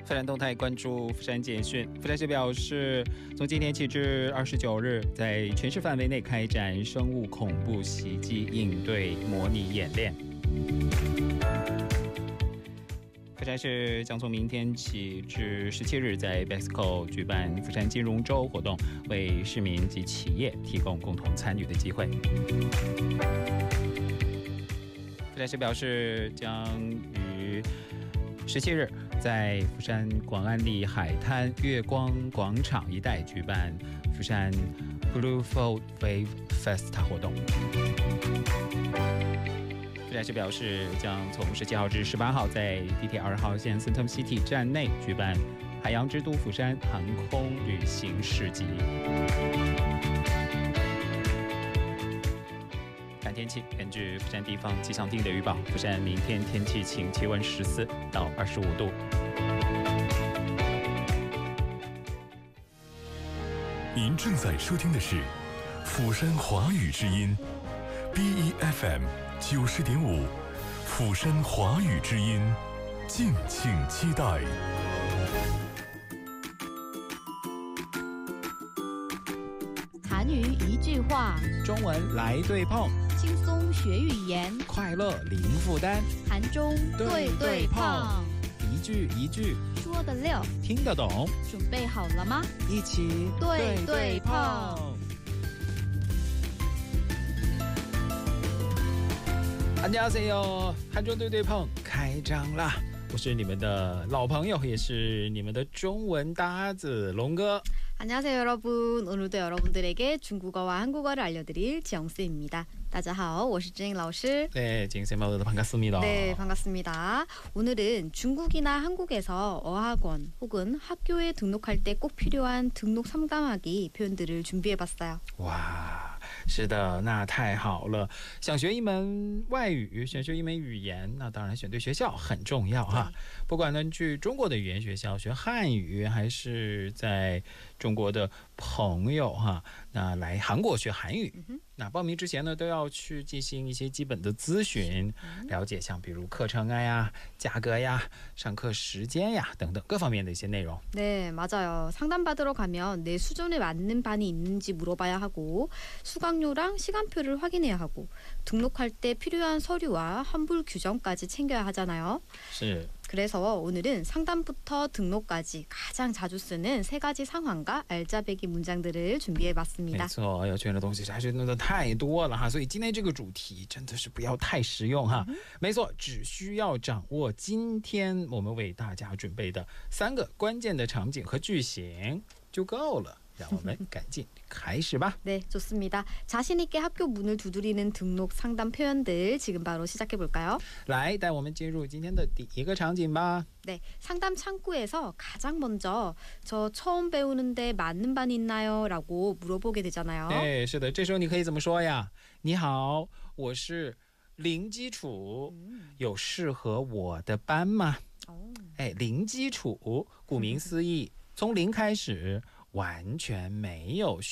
富山动态关注富山简讯。富山市表示，从今天起至29日，在全市范围内开展生物恐怖袭击应对模拟演练。富山市将从明天起至17日，在 BEXCO 举办富山金融周活动，为市民及企业提供共同参与的机会。富山市表示，将于17日在富山广安里海滩月光广场一带举办富山 Blue Fold Wave Fest 活动。富山市表示，将从17号至18号在地铁2号线 Centum City 站内举办海洋之都富山航空旅行市集。看天气，根据富山地方气象厅的预报，富山明天天气晴，气温14到25度。 您正在收听的是釜山华语之音 BEFM 90.5，釜山华语之音，敬请期待。 韩语一句话， 中文来对碰， 轻松学语言， 快乐零负担。 韩中对对碰， 一句一句说得溜， 听得懂。 准备好了吗？ 一起对对碰。안녕하세요，韩中对对碰开张啦！我是你们的老朋友，也是你们的中文搭子龙哥。 안녕하세요 여러분. 오늘도 여러분들에게 중국어와 한국어를 알려드릴 지영쌤입니다. 大家好，我是志英老师。 네, 지영쌤 모두 반갑습니다. 네, 반갑습니다. 오늘은 중국이나 한국에서 어학원 혹은 학교에 등록할 때 꼭 필요한 등록 삼감하기 표현들을 준비해봤어요. 哇，是的，那太好了。想学一门外语，想学一门语言，那当然选对学校很重要哈。不管呢去中国的语言学校学汉语，还是在中国的朋友哈，那来韩国学韩语，那报名之前呢都要去进行一些基本的咨询，了解像比如课程呀、价格呀、上课时间呀等等各方面的一些内容。 네, 맞아요. 상담받으러 가면 내 수준에 맞는 반이 있는지 물어봐야 하고 수강료랑 시간표를 확인해야 하고 등록할 때 필요한 서류와 환불 규정까지 챙겨야 하잖아요. 是。 그래서 오늘은 상담부터 등록까지 가장 자주 쓰는 3가지 상황과 알짜배기 문장들을 준비해봤습니다. 没错，要学的东西还是真的太多了哈，所以今天这个主题真的是不要太实用哈。没错，只需要掌握今天我们为大家准备的3个关键的场景和句型就够了。 让我们赶紧开始吧。 네, 좋습니다. 자신 있게 학교 문을 두드리는 등록 상담 표현들 지금 바로 시작해 볼까요? 来，带我们进入今天的第一个场景吧。 네, 상담 창구에서 가장 먼저 저 처음 배우는데 맞는 반 있나요? 라고 물어보게 되잖아요. 对，是的，这时候你可以怎么说呀？你好，我是零基础，有适合我的班吗？哎，零基础，顾名思义，从零开始，完全没有